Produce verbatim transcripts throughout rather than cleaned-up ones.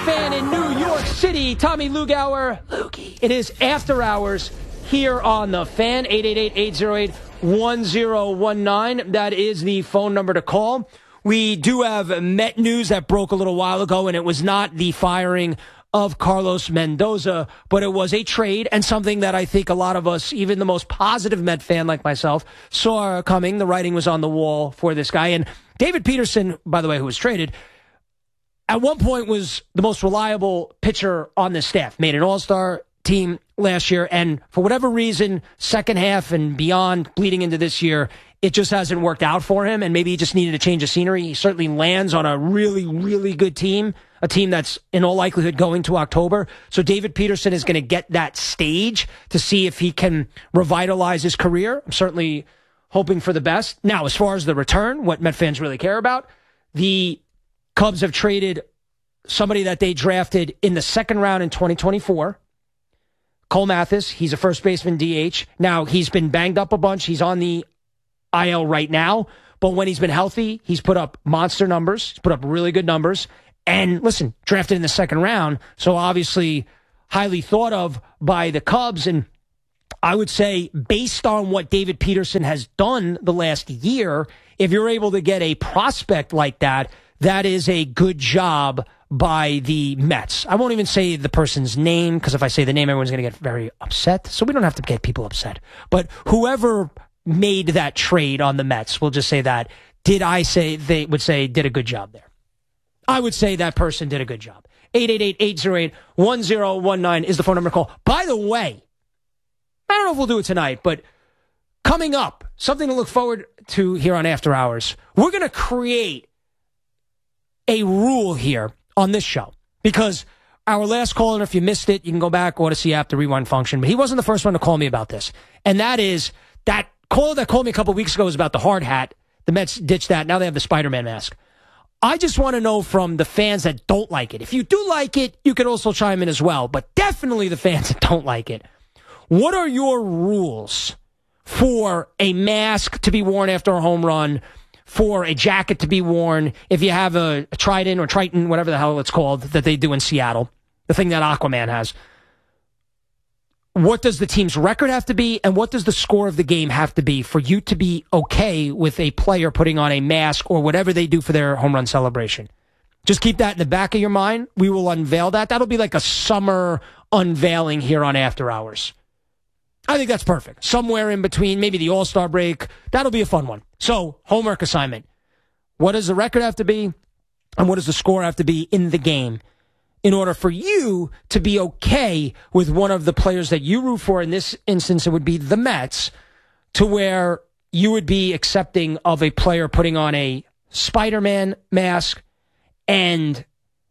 Fan in New York City. Tommy Lugauer. Loogie. It is After Hours here on The Fan. eight eight eight, eight oh eight, one oh one nine. That is the phone number to call. We do have Met news that broke a little while ago, and it was not the firing of Carlos Mendoza, but it was a trade and something that I think a lot of us, even the most positive Met fan like myself, saw coming. The writing was on the wall for this guy. And David Peterson, by the way, who was traded, at one point was the most reliable pitcher on the staff, made an all-star team last year, and for whatever reason, second half and beyond, bleeding into this year, it just hasn't worked out for him, and maybe he just needed a change of scenery. He certainly lands on a really, really good team, a team that's in all likelihood going to October. So David Peterson is going to get that stage to see if he can revitalize his career. I'm certainly hoping for the best. Now, as far as the return, what Met fans really care about, the Cubs have traded somebody that they drafted in the second round in twenty twenty-four, Cole Mathis. He's a first baseman D H. Now, he's been banged up a bunch. He's on the I L right now, but when he's been healthy, he's put up monster numbers. He's put up really good numbers. And listen, drafted in the second round, so obviously highly thought of by the Cubs. And I would say, based on what David Peterson has done the last year, if you're able to get a prospect like that, that is a good job by the Mets. I won't even say the person's name, because if I say the name, everyone's going to get very upset. So we don't have to get people upset. But whoever made that trade on the Mets, we'll just say that, did I say, they would say, did a good job there. I would say that person did a good job. eight eight eight, eight oh eight, one oh one nine is the phone number to call. By the way, I don't know if we'll do it tonight, but coming up, something to look forward to here on After Hours, we're going to create a rule here on this show, because our last call, and if you missed it, you can go back, Odyssey app, the rewind function, but he wasn't the first one to call me about this. And that is, that call that called me a couple weeks ago was about the hard hat. The Mets ditched that. Now they have the Spider-Man mask. I just want to know from the fans that don't like it. If you do like it, you can also chime in as well, but definitely the fans that don't like it. What are your rules for a mask to be worn after a home run, for a jacket to be worn if you have a, a Trident or Triton, whatever the hell it's called, that they do in Seattle, the thing that Aquaman has? What does the team's record have to be, and what does the score of the game have to be for you to be okay with a player putting on a mask or whatever they do for their home run celebration? Just keep that in the back of your mind. We will unveil that. That'll be like a summer unveiling here on After Hours. I think that's perfect. Somewhere in between, maybe the All-Star break. That'll be a fun one. So, homework assignment. What does the record have to be, and what does the score have to be in the game in order for you to be okay with one of the players that you root for? In this instance, it would be the Mets, to where you would be accepting of a player putting on a Spider-Man mask and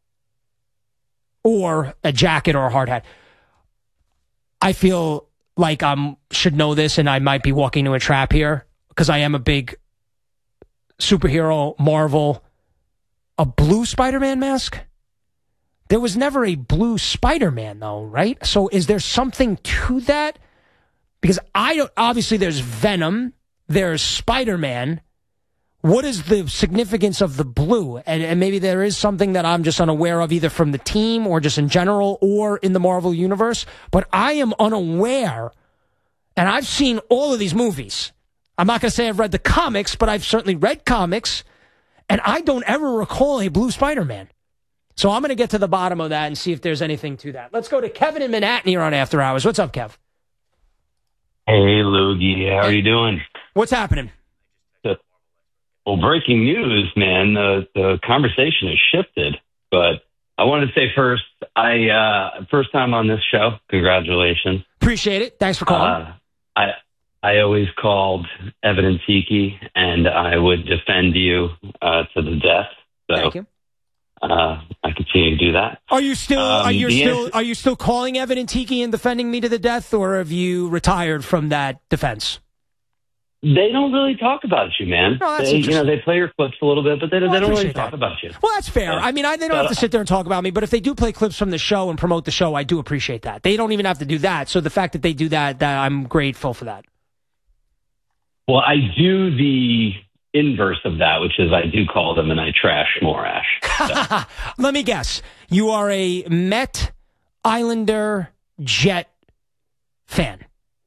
or a jacket or a hard hat. I feel like I should know this, and I might be walking into a trap here, because I am a big superhero, Marvel. A blue Spider-Man mask? There was never a blue Spider-Man, though, right? So is there something to that? Because I don't, obviously there's Venom, there's Spider-Man. What is the significance of the blue? And, and maybe there is something that I'm just unaware of, either from the team or just in general or in the Marvel universe. But I am unaware, and I've seen all of these movies. I'm not going to say I've read the comics, but I've certainly read comics, and I don't ever recall a blue Spider-Man. So I'm going to get to the bottom of that and see if there's anything to that. Let's go to Kevin in Manhattan here on After Hours. What's up, Kev? Hey, Loogie. How are you doing? What's happening? Well, breaking news, man. The, the conversation has shifted. But I want to say first, I uh, first time on this show. Congratulations. Appreciate it. Thanks for calling. Uh, I I always called Evan and Tiki, and I would defend you uh, to the death. So, Thank you. Uh, I continue to do that. Are you still um, are you still answer- are you still calling Evan and Tiki and defending me to the death, or have you retired from that defense? They don't really talk about you, man. No, that's they, you know, interesting. they play your clips a little bit, but they, Well, they I don't really appreciate talk that. about you. Well, that's fair. Yeah. I mean, I, they don't But, have to sit there and talk about me, but if they do play clips from the show and promote the show, I do appreciate that. They don't even have to do that. So the fact that they do that, that I'm grateful for that. Well, I do the inverse of that, which is I do call them and I trash Morash. So. Let me guess. You are a Met, Islander, Jet fan.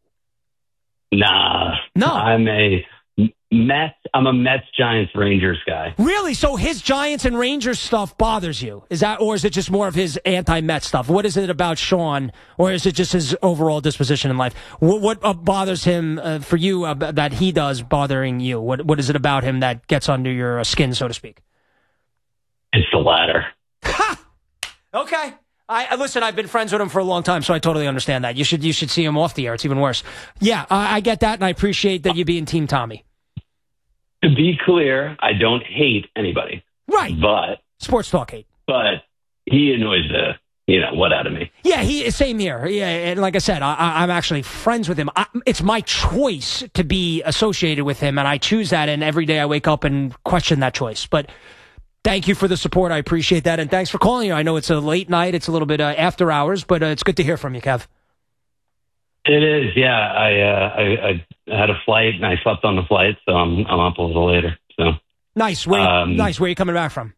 Nah. No. I'm a Mets. I'm a Mets, Giants, Rangers guy. Really? So his Giants and Rangers stuff bothers you? Is that, or is it just more of his anti-Met stuff? What is it about Sean, or is it just his overall disposition in life? What, what uh, bothers him uh, for you uh, that he does bothering you? What What is it about him that gets under your uh, skin, so to speak? It's the latter. Ha! Okay. I listen. I've been friends with him for a long time, so I totally understand that. You should you should see him off the air. It's even worse. Yeah, I, I get that, and I appreciate that you being Team Tommy. To be clear, I don't hate anybody. Right. But sports talk hate. But he annoys the you know what out of me. Yeah, he same here. Yeah, and like I said, I, I'm actually friends with him. I, it's my choice to be associated with him, and I choose that. And every day I wake up and question that choice. But thank you for the support. I appreciate that. And thanks for calling. I know it's a late night. It's a little bit uh, after hours, but uh, it's good to hear from you, Kev. It is, yeah. I, uh, I I had a flight, and I slept on the flight, so I'm, I'm up a little later. So Nice. Where, um, nice. Where are you coming back from?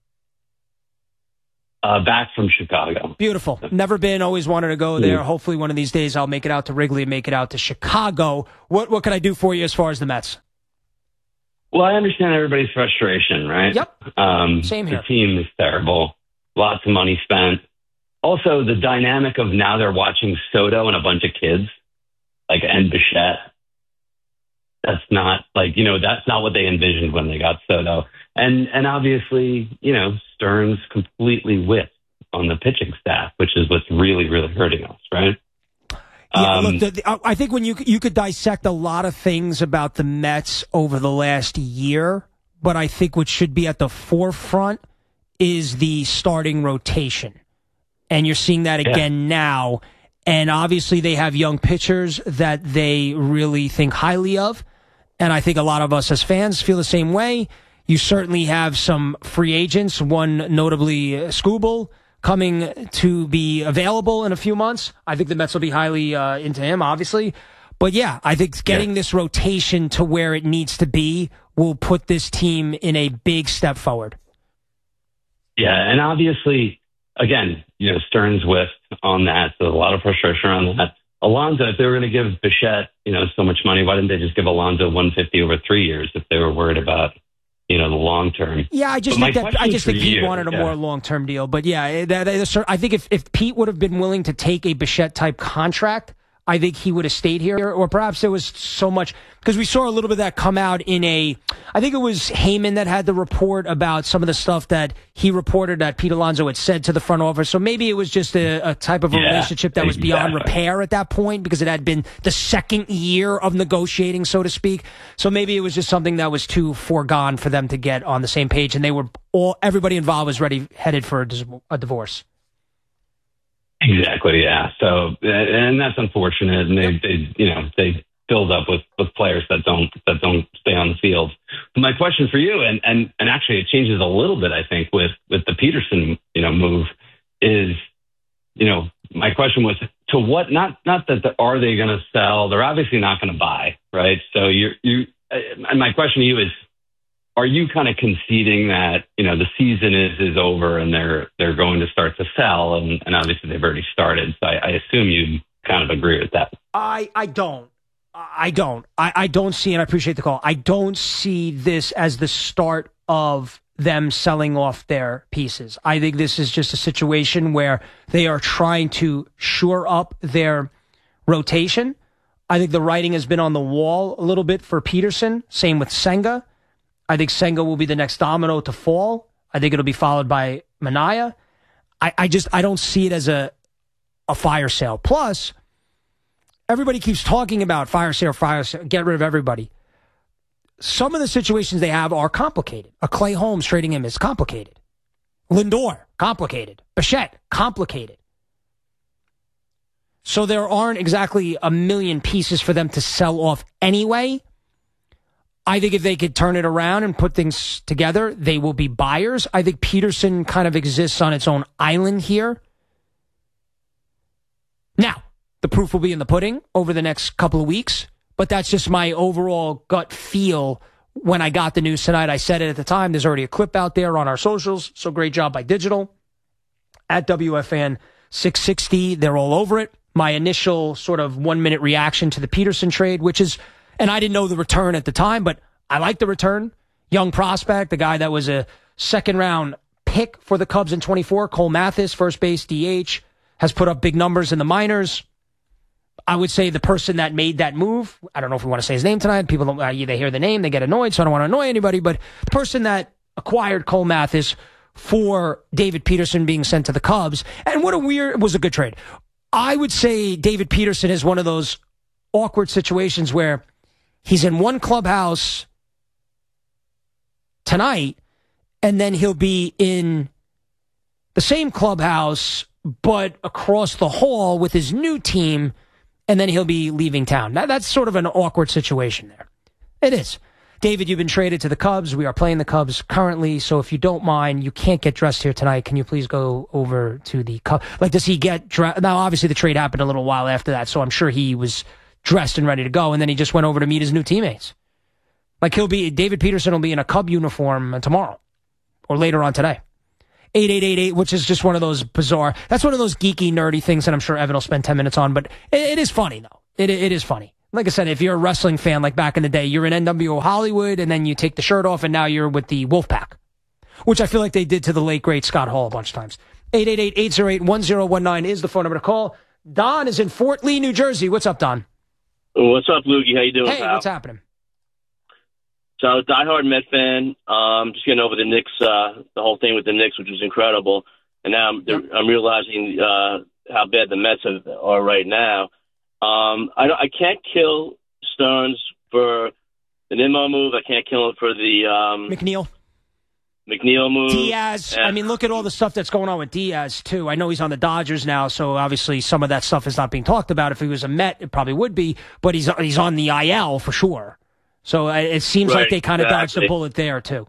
Uh, back from Chicago. Beautiful. Never been, always wanted to go there. Mm. Hopefully one of these days I'll make it out to Wrigley and make it out to Chicago. What What can I do for you as far as the Mets? Well, I understand everybody's frustration, right? Yep. Um, Same here. The team is terrible. Lots of money spent. Also, the dynamic of now they're watching Soto and a bunch of kids, like, and Bichette. That's not, like, you know, that's not what they envisioned when they got Soto. And, and obviously, you know, Stearns completely whiffed on the pitching staff, which is what's really, really hurting us, right? Yeah, um, look, the, the, I think when you you could dissect a lot of things about the Mets over the last year, but I think what should be at the forefront is the starting rotation. And you're seeing that again yeah. now. And obviously they have young pitchers that they really think highly of. And I think a lot of us as fans feel the same way. You certainly have some free agents, one notably uh, Skubal, coming to be available in a few months. I think the Mets will be highly uh, into him, obviously. But yeah, I think getting yeah. this rotation to where it needs to be will put this team in a big step forward. Yeah, and obviously, again, you know, Stearns whiffed on that, so a lot of frustration around that. Alonso, if they were going to give Bichette, you know, so much money, why didn't they just give Alonso one hundred fifty over three years if they were worried about, you know, the long term? Yeah, I just think that I just think Pete you, wanted a yeah. more long term deal. But yeah, that, that, I think if, if Pete would have been willing to take a Bichette type contract, I think he would have stayed here. Or perhaps there was so much, because we saw a little bit of that come out in a, I think it was Heyman that had the report about some of the stuff that he reported that Pete Alonso had said to the front office. So maybe it was just a, a type of a yeah, relationship that was exactly. beyond repair at that point, because it had been the second year of negotiating, so to speak. So maybe it was just something that was too foregone for them to get on the same page, and they were all, everybody involved was ready, headed for a, a divorce. Exactly, yeah. So, and that's unfortunate, and they, they, you know, they build up with, with players that don't that don't stay on the field. But my question for you, and, and, and actually it changes a little bit, I think, with, with the Peterson, you know, move, is, you know, my question was to what? Not not that the, are they going to sell? They're obviously not going to buy, right? So you you, and my question to you is, are you kind of conceding that, you know, the season is, is over and they're they're going to start to sell, and, and obviously they've already started. So I, I assume you kind of agree with that. I, I don't. I don't. I, I don't see, and I appreciate the call, I don't see this as the start of them selling off their pieces. I think this is just a situation where they are trying to shore up their rotation. I think the writing has been on the wall a little bit for Peterson. Same with Senga. I think Senga will be the next domino to fall. I think it'll be followed by Manaea. I, I just I don't see it as a a fire sale. Plus, everybody keeps talking about fire sale, fire sale, get rid of everybody. Some of the situations they have are complicated. A Clay Holmes trading him is complicated. Lindor, complicated. Bichette, complicated. So there aren't exactly a million pieces for them to sell off anyway. I think if they could turn it around and put things together, they will be buyers. I think Peterson kind of exists on its own island here. Now, the proof will be in the pudding over the next couple of weeks, but that's just my overall gut feel when I got the news tonight. I said it at the time. There's already a clip out there on our socials, so great job by Digital. At W F N six sixty, they're all over it. My initial sort of one-minute reaction to the Peterson trade, which is, and I didn't know the return at the time, but I like the return. Young prospect, the guy that was a second-round pick for the Cubs in twenty-four, Cole Mathis, first base D H, has put up big numbers in the minors. I would say the person that made that move, I don't know if we want to say his name tonight. People, don't, uh, they hear the name, they get annoyed, so I don't want to annoy anybody, but the person that acquired Cole Mathis for David Peterson being sent to the Cubs, and what a weird, it was a good trade. I would say David Peterson is one of those awkward situations where he's in one clubhouse tonight, and then he'll be in the same clubhouse, but across the hall with his new team, and then he'll be leaving town. Now, that's sort of an awkward situation there. It is. David, you've been traded to the Cubs. We are playing the Cubs currently, so if you don't mind, you can't get dressed here tonight. Can you please go over to the Cubs? Like, does he get dressed? Now, obviously, the trade happened a little while after that, so I'm sure he was dressed and ready to go, and then he just went over to meet his new teammates. Like, he'll be, David Peterson will be in a Cub uniform tomorrow, or later on today. eight eight eight eight, which is just one of those bizarre, that's one of those geeky, nerdy things that I'm sure Evan will spend ten minutes on, but it, it is funny, though. It, it is funny. Like I said, if you're a wrestling fan, like back in the day, you're in N W O Hollywood, and then you take the shirt off, and now you're with the Wolfpack, which I feel like they did to the late, great Scott Hall a bunch of times. eight eight eight, eight zero eight, one zero one nine is the phone number to call. Don is in Fort Lee, New Jersey. What's up, Don? What's up, Lukey? How you doing, Hey, pal? what's happening? So I was a diehard Met fan. Um, just getting over the Knicks, uh, the whole thing with the Knicks, which was incredible. And now I'm, yep. I'm realizing uh, how bad the Mets are right now. Um, I, I can't kill Stearns for the Nimmo move. I can't kill him for the um, McNeil. McNeil move. Diaz. And, I mean, look at all the stuff that's going on with Diaz, too. I know he's on the Dodgers now, so obviously some of that stuff is not being talked about. If he was a Met, it probably would be, but he's he's on the I L for sure. So uh, it seems right, like they kind of exactly. dodged the bullet there, too.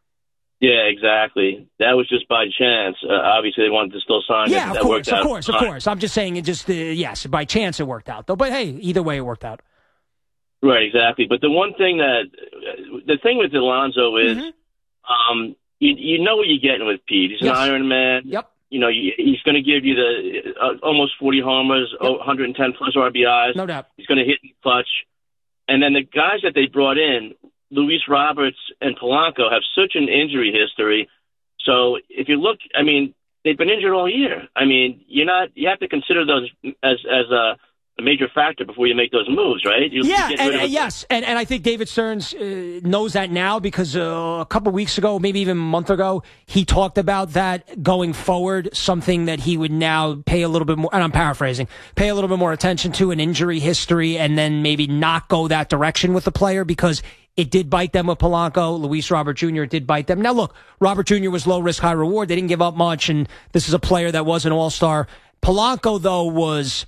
Yeah, exactly. That was just by chance. Uh, obviously, they wanted to still sign yeah, it. Yeah, of course, of course, of course. I'm just saying it just, uh, yes, by chance it worked out, though. But, hey, either way it worked out. Right, exactly. But the one thing that, the thing with Alonso is, mm-hmm. um, you, you know what you're getting with Pete. He's yes. an Iron Man. Yep. You know, he's going to give you the uh, almost forty homers, yep. one hundred ten plus R B Is. No doubt. He's going to hit in clutch. And then the guys that they brought in, Luis Roberts and Polanco, have such an injury history. So if you look, I mean, they've been injured all year. I mean, you're not. You have to consider those as as a, a major factor before you make those moves, right? You, yeah, you and, and yes, and and I think David Stearns uh, knows that now because uh, a couple weeks ago, maybe even a month ago, he talked about that going forward, something that he would now pay a little bit more. And I'm paraphrasing, pay a little bit more attention to an injury history, and then maybe not go that direction with the player because it did bite them with Polanco. Luis Robert Junior did bite them. Now, look, Robert Junior was low risk, high reward. They didn't give up much, and this is a player that was an all-star. Polanco, though, was,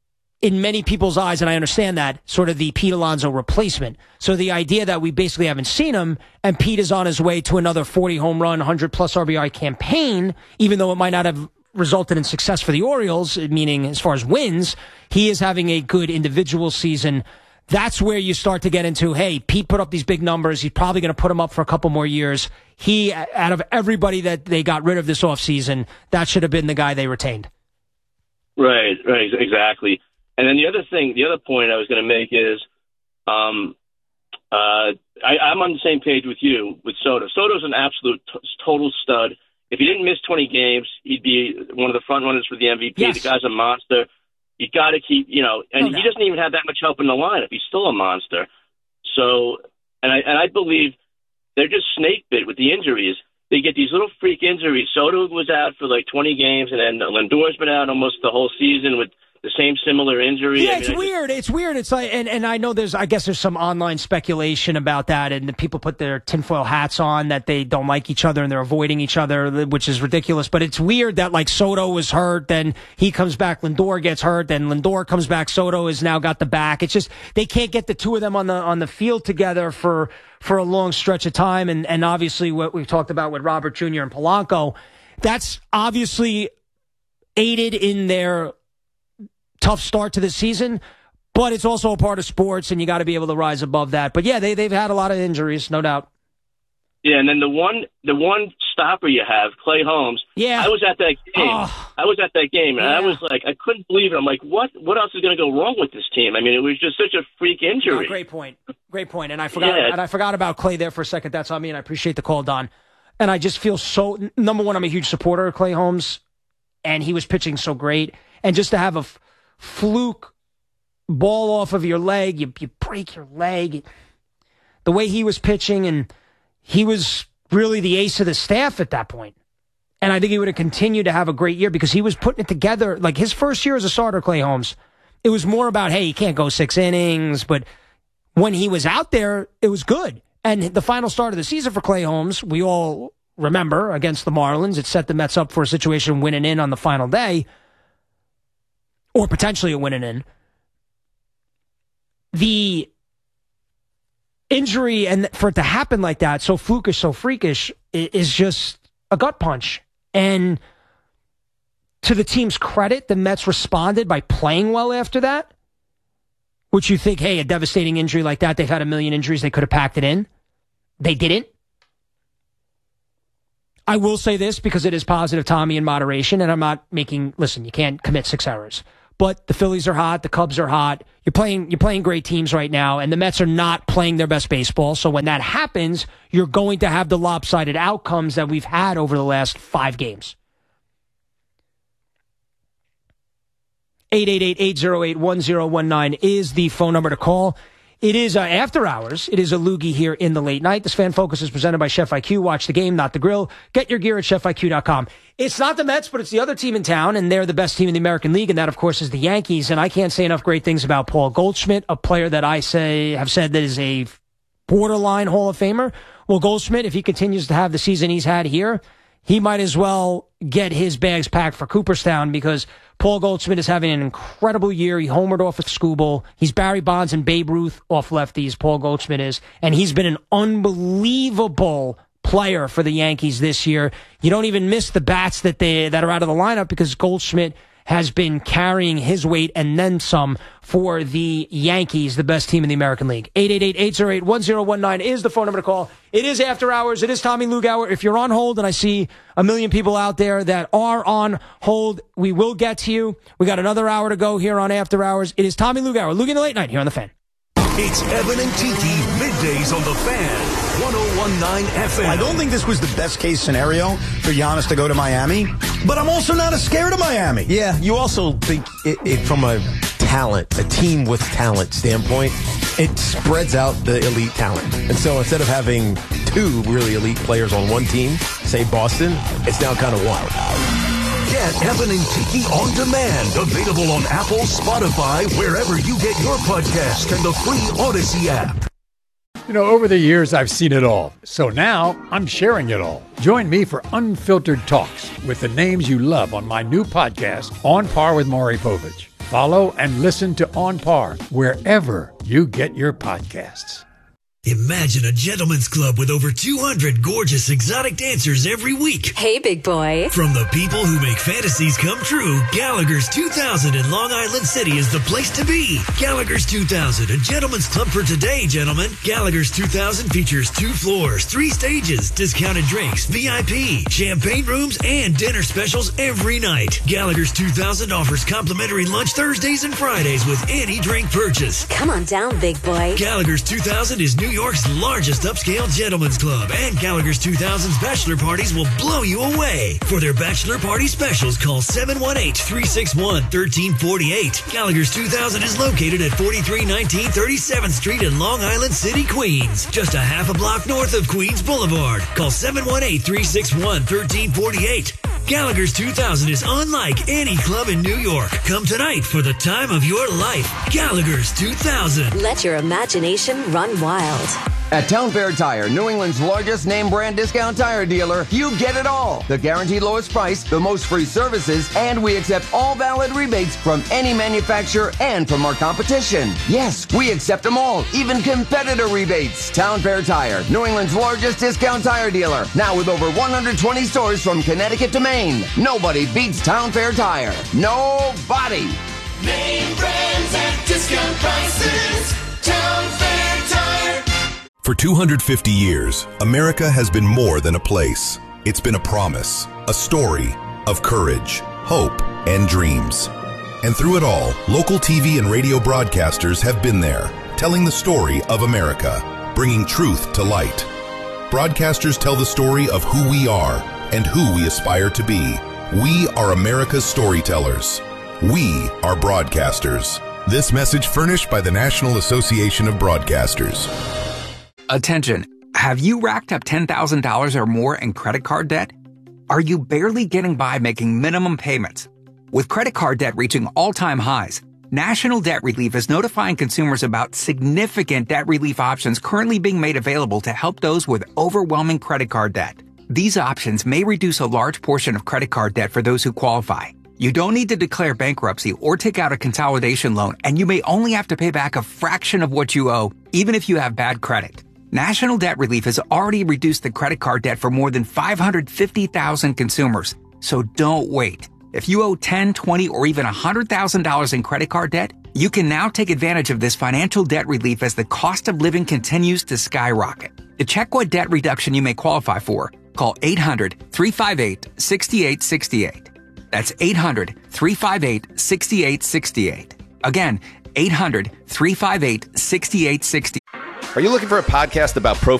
in many people's eyes, and I understand that, sort of the Pete Alonso replacement. So the idea that we basically haven't seen him, and Pete is on his way to another forty home run, one hundred plus R B I campaign, even though it might not have resulted in success for the Orioles, meaning as far as wins, he is having a good individual season. That's where you start to get into, hey, Pete put up these big numbers. He's probably going to put them up for a couple more years. He, out of everybody that they got rid of this offseason, that should have been the guy they retained. Right, right, exactly. And then the other thing, the other point I was going to make is um, uh, I, I'm on the same page with you with Soto. Soto's an absolute t- total stud. If he didn't miss twenty games, he'd be one of the front runners for the M V P. Yes. The guy's a monster. You got to keep, you know, and no he doesn't even have that much help in the lineup. He's still a monster. So, and I and I believe they're just snake bit with the injuries. They get these little freak injuries. Soto was out for like twenty games, and then Lindor's been out almost the whole season with the same similar injury. Yeah, I mean, it's I just, weird. It's weird. It's like, and, and I know there's, I guess there's some online speculation about that, and the people put their tinfoil hats on that they don't like each other and they're avoiding each other, which is ridiculous. But it's weird that like Soto was hurt, then he comes back, Lindor gets hurt, then Lindor comes back, Soto has now got the back. It's just they can't get the two of them on the on the field together for for a long stretch of time. And and obviously what we've talked about with Robert Junior and Polanco, that's obviously aided in their tough start to the season, But it's also a part of sports, and you got to be able to rise above that. But yeah, they they've had a lot of injuries, no doubt. Yeah, and then the one the one stopper you have, Clay Holmes. Yeah, I was at that game. Oh. I was at that game, and yeah. I was like, I couldn't believe it. I'm like, what? What else is going to go wrong with this team? I mean, it was just such a freak injury. No, great point. Great point. And I forgot. Yeah. And I forgot about Clay there for a second. That's on me, and I appreciate the call, Don. And I just feel so. Number one, I'm a huge supporter of Clay Holmes, and he was pitching so great. And just to have a f- fluke ball off of your leg, you you break your leg. The way he was pitching, and he was really the ace of the staff at that point. And I think he would have continued to have a great year because he was putting it together. Like his first year as a starter, Clay Holmes, it was more about, hey, he can't go six innings. But when he was out there, it was good. And the final start of the season for Clay Holmes, we all remember, against the Marlins, it set the Mets up for a situation winning in on the final day, or potentially a winning in. The injury, and for it to happen like that, so flukish, so freakish, is just a gut punch. And to the team's credit, the Mets responded by playing well after that, which you think, hey, a devastating injury like that, they've had a million injuries, they could have packed it in. They didn't. I will say this because it is positive, Tommy, in moderation, and I'm not making, listen, you can't commit six errors. But the Phillies are hot, the Cubs are hot. You're playing you're playing great teams right now, and the Mets are not playing their best baseball. So when that happens, you're going to have the lopsided outcomes that we've had over the last five games. eight eight eight, eight oh eight, one oh one nine is the phone number to call. It is uh, after hours. It is a loogie here in the late night. This Fan Focus is presented by Chef I Q. Watch the game, not the grill. Get your gear at chef I Q dot com. It's not the Mets, but it's the other team in town, and they're the best team in the American League, and that, of course, is the Yankees. And I can't say enough great things about Paul Goldschmidt, a player that I say have said that is a borderline Hall of Famer. Well, Goldschmidt, if he continues to have the season he's had here, he might as well get his bags packed for Cooperstown because Paul Goldschmidt is having an incredible year. He homered off of Skubal. He's Barry Bonds and Babe Ruth off lefties, Paul Goldschmidt is. And he's been an unbelievable player for the Yankees this year. You don't even miss the bats that they that are out of the lineup because Goldschmidt has been carrying his weight and then some for the Yankees, the best team in the American League. eight eight eight, eight oh eight, one oh one nine is the phone number to call. It is after hours. It is Tommy Lugauer. If you're on hold, and I see a million people out there that are on hold, we will get to you. We got another hour to go here on After Hours. It is Tommy Lugauer, Lugin the Late Night here on The Fan. It's Evan and Tiki, middays on The Fan, one oh one nine F M. I don't think this was the best case scenario for Giannis to go to Miami, but I'm also not as scared of Miami. Yeah, you also think it, it from a talent, a team with talent standpoint, it spreads out the elite talent. And so instead of having two really elite players on one team, say Boston, it's now kind of one. Get Evan and Tiki on demand. Available on Apple, Spotify, wherever you get your podcast, and the free Odyssey app. You know, over the years, I've seen it all. So now I'm sharing it all. Join me for Unfiltered Talks with the names you love on my new podcast, On Par with Maury Povich. Follow and listen to On Par wherever you get your podcasts. Imagine a gentleman's club with over two hundred gorgeous exotic dancers every week. Hey, big boy. From the people who make fantasies come true, Gallagher's two thousand in Long Island City is the place to be. Gallagher's two thousand, a gentleman's club for today, gentlemen. Gallagher's two thousand features two floors, three stages, discounted drinks, V I P, champagne rooms, and dinner specials every night. Gallagher's two thousand offers complimentary lunch Thursdays and Fridays with any drink purchase. Come on down, big boy. Gallagher's two thousand is New York's largest upscale gentleman's club, and Gallagher's two thousand's bachelor parties will blow you away. For their bachelor party specials, call seven one eight, three six one, one three four eight. Gallagher's two thousand is located at forty-three nineteen thirty-seventh Street in Long Island City, Queens, just a half a block north of Queens Boulevard. Call seven one eight, three six one, one three four eight. Gallagher's two thousand is unlike any club in New York. Come tonight for the time of your life. Gallagher's two thousand. Let your imagination run wild. At Town Fair Tire, New England's largest name brand discount tire dealer, you get it all. The guaranteed lowest price, the most free services, and we accept all valid rebates from any manufacturer and from our competition. Yes, we accept them all, even competitor rebates. Town Fair Tire, New England's largest discount tire dealer, now with over one hundred twenty stores from Connecticut to Maine. Nobody beats Town Fair Tire. Nobody. Name brands and Discount prices. Town Fair Tire. For two hundred fifty years, America has been more than a place. It's been a promise, a story of courage, hope, and dreams. And through it all, local T V and radio broadcasters have been there, telling the story of America, bringing truth to light. Broadcasters tell the story of who we are and who we aspire to be. We are America's storytellers. We are broadcasters. This message furnished by the National Association of Broadcasters. Attention. Have you racked up ten thousand dollars or more in credit card debt? Are you barely getting by making minimum payments? With credit card debt reaching all-time highs, National Debt Relief is notifying consumers about significant debt relief options currently being made available to help those with overwhelming credit card debt. These options may reduce a large portion of credit card debt for those who qualify. You don't need to declare bankruptcy or take out a consolidation loan, and you may only have to pay back a fraction of what you owe, even if you have bad credit. National Debt Relief has already reduced the credit card debt for more than five hundred fifty thousand consumers, so don't wait. If you owe ten, twenty, or even one hundred thousand dollars in credit card debt, you can now take advantage of this financial debt relief as the cost of living continues to skyrocket. To check what debt reduction you may qualify for, call eight hundred, three five eight, six eight six eight. That's eight hundred, three five eight, six eight six eight. Again, eight hundred, three five eight, six eight six eight. Are you looking for a podcast about pro